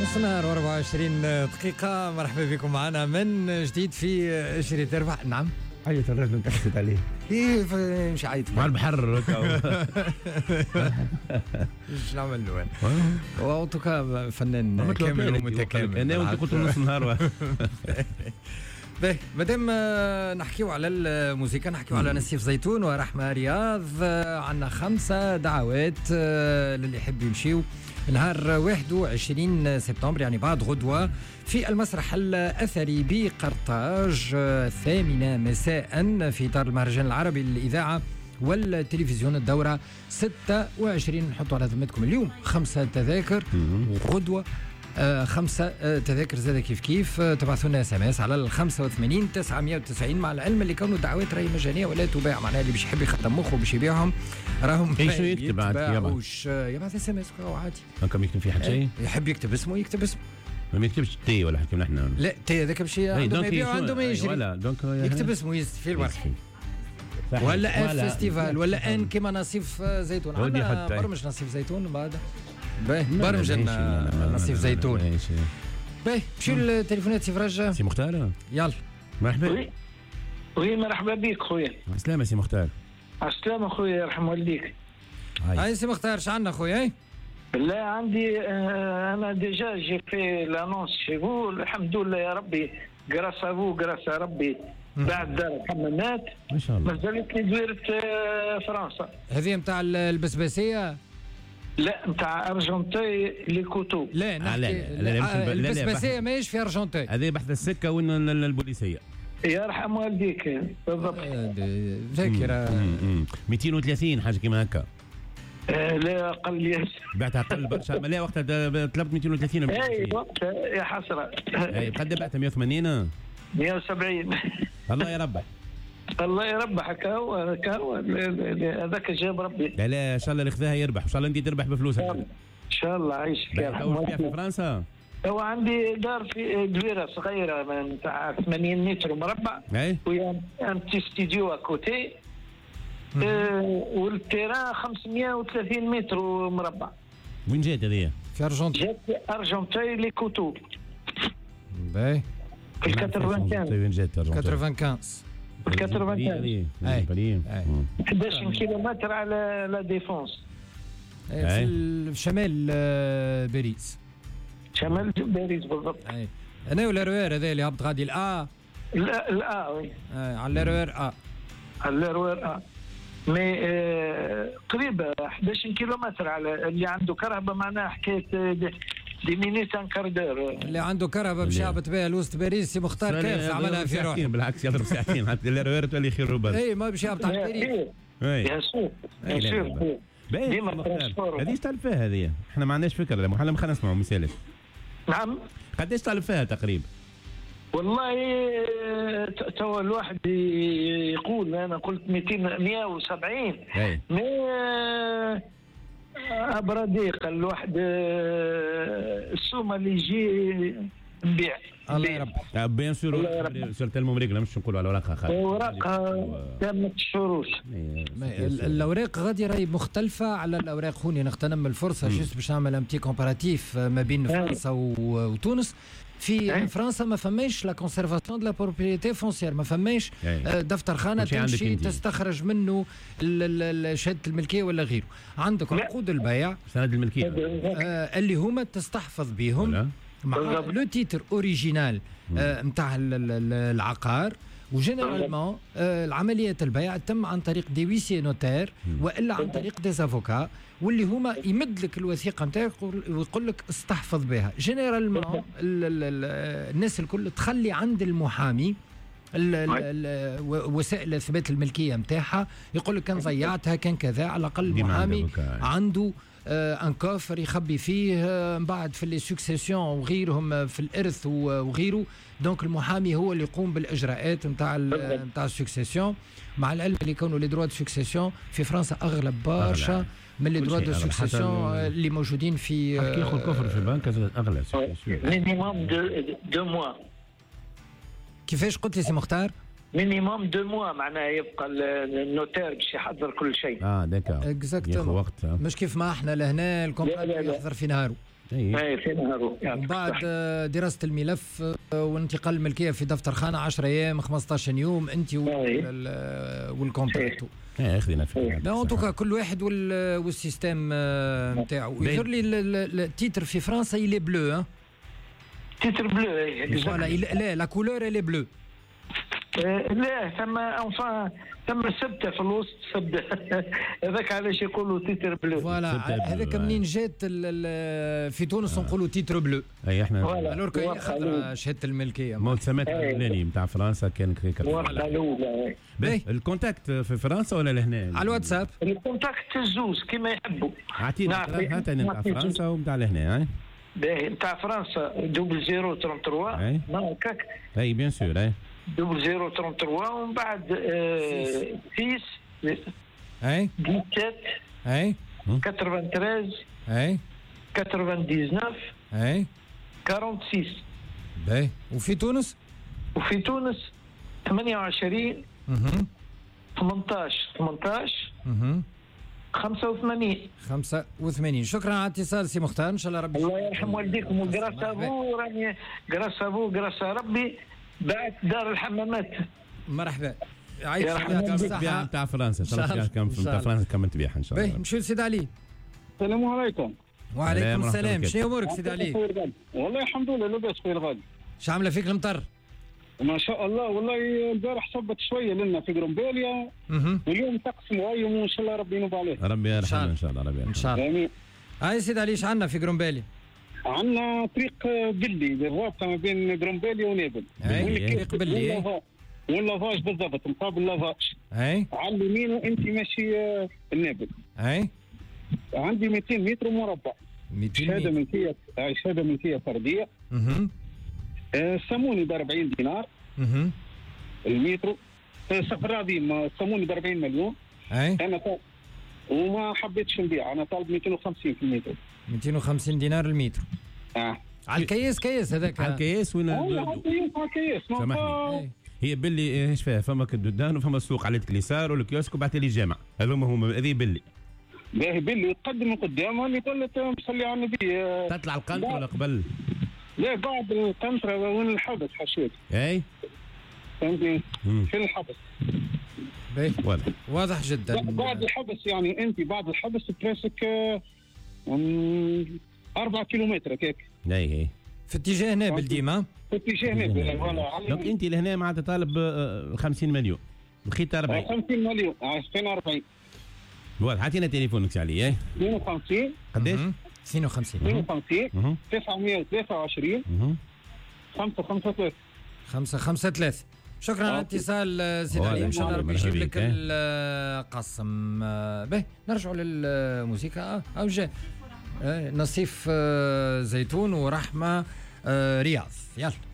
نهار 24 دقيقة. مرحبا بكم معنا من جديد في اشري تربح. نعم عيط الرجل انت حسيت عليه كيف مش عايط مع البحر ايش نعمل له انا؟ وأوتوكا فنان كامل ومتكامل. انا وانت قلت نص النهار. باهي مادام نحكيو على الموسيقى نحكيو على نسيف زيتون ورحمة رياض. عندنا 5 دعوات للي يحب يمشيو نهار 21 سبتمبر يعني بعد غدوة في المسرح الأثري بقرطاج 8 مساء في دار المهرجان العربي للإذاعة والتلفزيون. الدورة 26. نحطوا على ذمتكم اليوم 5 تذاكر وغدوة 5 تذاكر زاد كيف تبعثوا لنا SMS على 85 990 مع العلم اللي كانوا دعوات راهي مجانيه ولا تباع. معناها اللي باش يحب يخدم مخه باش يبيعهم راهم ايش يكتب يبعث SMS عادي. كم يكتب في حد شيء؟ يحب يكتب اسمه يكتب اسمه. ما يكتبش تي ولا حكينا احنا. لا تي هذاك باش عندهم يبيعوا عندهم يجري ولا دونك يكتب اسمه في الورق ولا اف فيستيفال ولا ان كيما نصيف زيتون. عندنا برمج نصيف زيتون بعد برمج نصيف زيتون. باهي مشيو التليفونات سي فرجة سي مختار. يلا مرحبا. وي مرحبا بك خويا. السلامة سي مختار. السلامة خويا يرحم والديك. هاي سي مختار شعنا خويا؟ لا عندي انا ديجا جي في لانونس شي فو الحمد لله يا ربي غراس افو غراس ربي بعد دار الحمامات ما شاء الله مازالت لي دويرة فرنسا. هذه نتاع البسباسية؟ لا نتاع ارجنتي لي كوتو. لا البسباسية ماهيش في ارجنتي. هذه بحث السكة وين البوليسية. يرحم والديك بالضبط. ذاكرة 230 حاجة كيما هكا. لا اقل ياسر. بعتها اقل برشا. لا وقتها طلبت 230. اي وقتها يا حسره. اي قد بعتها 180 170. الله يربح. الله يربحك. هو هذاك جاب ربي. لا ان شاء الله اللي خذاها يربح. ان شاء الله انت تربح بفلوسك ان شاء الله. عايشك يا رحمة. في فرنسا هو عندي دار في دويره صغيره نتاع 80 متر مربع ويا ان تي ستوديو اكوتي والتيران 530 متر مربع. وين جات هذه؟ في ارجنتين. جات ارجنتين لي كوتو. باهي في 95. وين جات ارجنتين؟ 95 اي 11 كيلومتر على لا ديفونس في شمال باريس. شمال باريس بالضبط. انا ولا روير هذا اللي هبط غادي لا وي على روير على روير مي قريبه 11 كيلومتر على اللي عنده كرهبه. معناها حكايه دي مينيت ان كاردور. اللي عنده كرهبه باش يهبط بها لوسط باريس سي مختار كيف عملها في روحه. بالعكس يضرب ساعتين حتى الروير تولي خير ربع. اي ما باش يهبط على باريس. يا سور ديما هذه ايش تعرف فيها هذه؟ احنا ما عندناش فكره. لا خلينا نسمعوا مثالك. نعم قداش تعرف فيها تقريبا؟ والله تو الواحد يقول انا قلت 170 مي ابردي قال الواحد السومه اللي يجي نبيع. الله يربح. بيان سور سورة الممريك مش نقولوا على ورقها خالص. ورقها تمت الشروط. الاوراق غادي راهي مختلفه على الاوراق. هوني نغتنم الفرصه جست باش نعمل امتي كومباراتيف ما بين فرنسا وتونس. في فرنسا ما فماش لا كونسيرفاسيون دو لا بروبريتي فونسيير. ما فماش دفتر خانه تمشي تستخرج منه شهاده الملكيه ولا غيره. عندك عقود البيع سند الملكيه اللي هما تستحفظ بهم مع لو تيتر اوريجينال نتاع العقار. وجينيرالمون العملية البيع تم عن طريق دي ويسي نوتير والا عن طريق دي افوكا واللي هما يمد لك الوثيقه نتاعك ويقول لك استحفظ بها. جينيرالمون الناس الكل تخلي عند المحامي وسائل اثبات الملكيه نتاعها. يقول لك كان ضيعتها كان كذا. على الاقل المحامي عنده ان كوفر يخبي فيه من بعد في لي سكسيسيون وغيرهم في الارث وغيره. دونك المحامي هو اللي يقوم بالاجراءات نتاع السكسيسيون. مع العلم اللي يكونوا لي دروا دو سكسيسيون في فرنسا اغلب برشا من لي دروا دو سكسيسيون اللي موجودين في كي ياخذ كفر في البنك اغلى مينيموم دو موا. كيفاش قلت لي سي مختار؟ مينيموم 2 موا معناها يبقى النوتير باش يحضر كل شيء. داكا اكزاكتومون. وقت مش كيف ما احنا لهنا الكومباني يحضر في نهاره. اي في نهار. ومن بعد دراسه الملف وانتقال الملكيه في دفتر خانه 10 ايام 15 يوم انت والكونتراكتو. خذينا فكره. لا توكا كل واحد والسيستم نتاعو. يظهر لي التيتر في فرنسا يلي بلو. تيتر بلو. فوالا لا لا كولور اللي بلو. لا ثم سبته في الوسط سبته. هذاك علاش يقولوا تيتر بلو. فوالا هذاك منين جات في تونس نقولوا تيتر بلو. اي احنا الورك هي شهاده الملكيه. ما تسمات الاولاني نتاع فرنسا كان هيك. ورقه الاولى. الكونتاكت في فرنسا ولا لهنا؟ على الواتساب. الكونتاكت الزوز كما يحبوا. اعطينا هاتين نتاع فرنسا ونتاع لهنا. باهي نتاع فرنسا 0033. ما هكاك. اي بيان سور. 0033 ومن بعد 6 اي 17 اي 93 اي 99 اي 46. باهي وفي تونس 28 18 85. شكرا على الاتصال سي مختار. ان شاء الله ربي الله يرحم والديكم. وقراسة ربي بعد دار الحمامات. مرحبا. عايش بها نتاع فرنسا. نتاع فرنسا كملت بها ان شاء الله. نمشيو لسيد علي. السلام عليكم. وعليكم السلام. شنو امورك سيد علي؟ والله الحمد لله لاباس خويا الغالي. شو عامله فيك المطر؟ ما شاء الله. والله البارح صبت شويه لنا في قرنباليا واليوم طقس مغيم وان شاء الله ربي ينوب عليه. ربي يرحمنا ان شاء الله. ربي ان شاء الله. امين. هاي سيد علي ايش عندنا في قرنباليا؟ عندنا طريق بلي الرابطه ما بين قرنباليا ونابل. طريق بلي واللافاج بالضبط مقابل لافاج. اي على اليمين وانت ماشي النابل. اي عندي 200 متر مربع. 200 شهاده ملكيه. شهاده ملكيه فرديه. سموني ب 40 دينار. المتر. صفرادي سموني ب 40 مليون. انا وما حبيتش نبيع. انا طالب 250 في المتر. 250 دينار المتر. على الكيس هذاك. على الكيس وين؟ على الكيس. سامحني. هي باللي ايش فيها؟ فما الدودان وفما السوق على اليسار والكيوسك وبعد لي الجامع. هذوما هذه باللي. باهي باللي تقدم من قدام اللي قلت مصلي على النبي. تطلع القنطره ولا قبل؟ لا بعد القنطره وين الحبس حشيت. اي فهمتني؟ في الحبس. واضح جدا. بعد الحبس يعني انت بعد الحبس تراسك 4 كيلومتر هيك. اي في اتجاه نابل ديما. في اتجاه نابل. دونك انت لهنا معناتها طالب 50 مليون. لقيت 40. 50 مليون 42. واضح. عطينا تليفونك علي. 52. قداش؟ 52 923 553 553. شكرا على الاتصال سيد علي. ان شاء الله ربي يجيب لك القسم. به نرجعوا للموسيقى. او جاء نصيف زيتون ورحمه رياض. يلا.